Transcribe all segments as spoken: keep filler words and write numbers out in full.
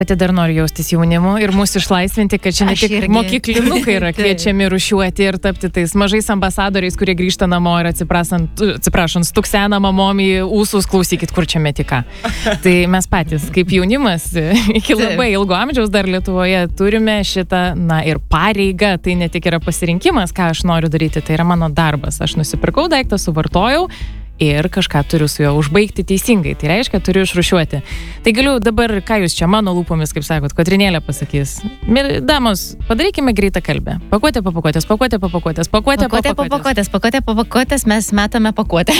Pati dar noriu jaustis jaunimu ir mūsų išlaisvinti, kad čia ne tik mokyklinukai yra kviečiami rūšiuoti ir tapti tais mažais ambasadoriais, kurie grįžta namo ir atsiprašant, stuksena mamom į ūsus, klausykit, kur čia metika. Tai mes patys, kaip jaunimas, iki labai ilgo amžiaus dar Lietuvoje turime šitą, na ir pareigą, tai ne tik yra pasirinkimas, ką aš noriu daryti, tai yra mano darbas. Aš nusipirkau daiktą, suvartojau ir kažką turiu su juo užbaigti teisingai. Tai reiškia, turiu išrūšiuoti. Tai galiu dabar, ką jūs čia mano lūpomis, kaip sakot, Kotrinėlė pasakys. Damos, padarykime greitą kalbę. Pakuotė, papakuotės, pakuotė, papakuotės, pakuotė, papakuotės, pakuotė, papakuotės, mes metame pakuotę.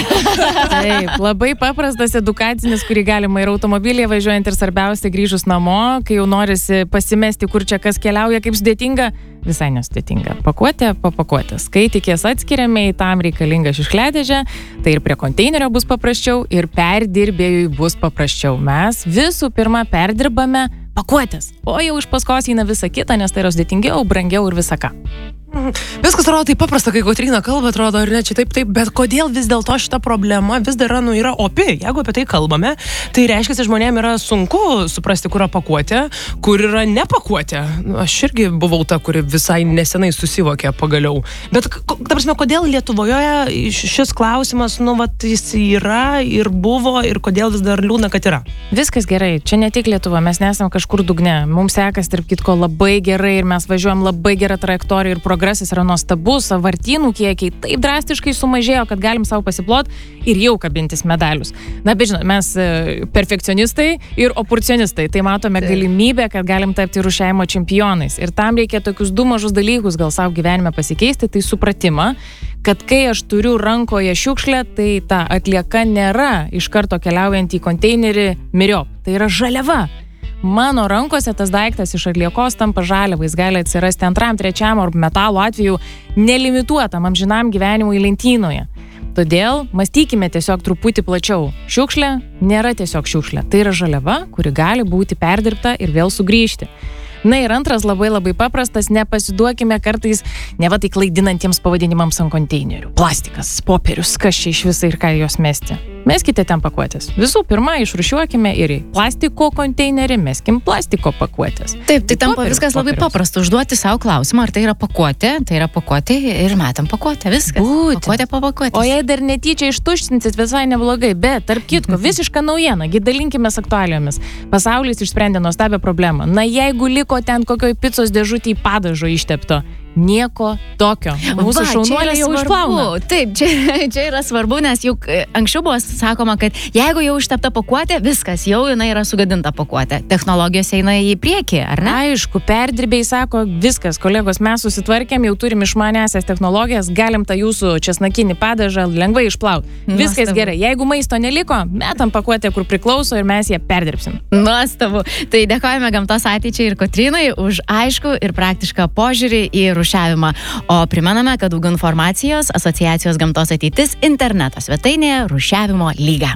Taip, labai paprastas edukacinis, kurį galima ir automobilyje važiuojant ir svarbiausia grįžus namo, kai jau norisi pasimesti, kur čia kas keliauja, kaip sudėtinga. Visai nesudėtinga. Pakuotė, papakuotės. Kai tik jas atskiriame, į tam reikalinga šiukšliadėžė, tai ir prie konteinerio bus paprasčiau, ir perdirbėjui bus paprasčiau. Mes visų pirma perdirbame pakuotės, o jau iš paskos eina visa kita, nes tai yra sudėtingiau, brangiau ir visa ką. Viskas atrodo taip paprasta, kai Kotryna kalba, atrodo, ar ne, čia taip, taip, bet kodėl vis dėlto šita problema vis dar nu, yra opi? Jeigu apie tai kalbame, tai reiškia, kad žmonėms yra sunku suprasti, kur yra pakuotė, kur yra nepakuotė. Aš irgi buvau ta, kuri visai nesenai susivokė pagaliau. Bet, ta prasme, kodėl Lietuvoje šis klausimas, nu, vat, jis yra ir buvo, ir kodėl vis dar liūdna, kad yra? Viskas gerai, čia ne tik Lietuva, mes nesam kažkur dugne. Mums sekas, tarp kitko, labai gerai ir mes važiuojam labai gerą trajektoriją ir progresą. Progresas yra nuostabus, vartynų kiekiai taip drastiškai sumažėjo, kad galim savo pasiplot ir jau kabintis medalius. Na, bet žinot, mes perfekcionistai ir oportunistai, tai matome galimybę, kad galim tapti rūšiavimo čempionais. Ir tam reikia tokius du mažus dalykus gal savo gyvenime pasikeisti, tai supratimą, kad kai aš turiu rankoje šiukšlę, tai ta atlieka nėra iš karto keliaujant į konteinerį miriop. Tai yra žaliava. Mano rankose tas daiktas iš atliekos tampa žaliava, jis gali atsirasti antram, trečiam ar metalo atveju nelimituotam amžinam gyvenimui lentynoje. Todėl mąstykime tiesiog truputį plačiau. Šiukšlė nėra tiesiog šiukšlė, tai yra žaliava, kuri gali būti perdirbta ir vėl sugrįžti. Na ir antras labai labai paprastas, nepasiduokime kartais neva tai klaidinantiems pavadinimams ant konteinerių. Plastikas, popierius, kas čia iš viso ir ką jos mesti. Meskite ten pakuotės. Visų pirma, išrūšiuokime ir į plastiko konteinerį, meskim plastiko pakuotės. Taip, tai tampa viskas labai paprasta. Užduoti savo klausimą, ar tai yra pakuotė, tai yra pakuotė ir metam pakuotę. Viskas. Būtent. Pakuotė po pakuotės. O jei dar netyčia ištuštinsit, visai neblogai, bet tarp kitko, visiška naujiena, gi dalinkimės aktualijomis. Pasaulis išsprendė nuostabią problemą. Na, jeigu liko ten kokioj picos dėžutėj padažo ištepto, nieko tokio. Mūsų šaunuoliai jau išplauna. Taip, čia, čia yra svarbu, nes juk anksčiau buvo sakoma, kad jeigu jau ištepta pakuotė, viskas, jau jinai yra sugadinta pakuotė. Technologijos eina į priekį, ar ne? Aišku, perdirbėjai sako, viskas, kolegos, mes susitvarkėm, jau turim išmanesias technologijas, galim tą jūsų česnakinį padažą lengvai išplauti. Viskas Nuostabu. Gerai. Jeigu maisto neliko, metam pakuotę, kur priklauso ir mes ją perdirbsim. Nuostabu. Tai dėkojame Gamtos ateičiai ir Kotrynai už aišku ir praktišką požiūrį į rūšiavimą. O primename, kad daugiau informacijos Asociacijos Gamtos ateitis interneto svetainėje Rūšiavimo lyga.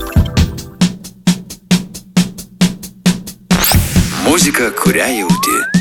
Muzika, kurią jauti.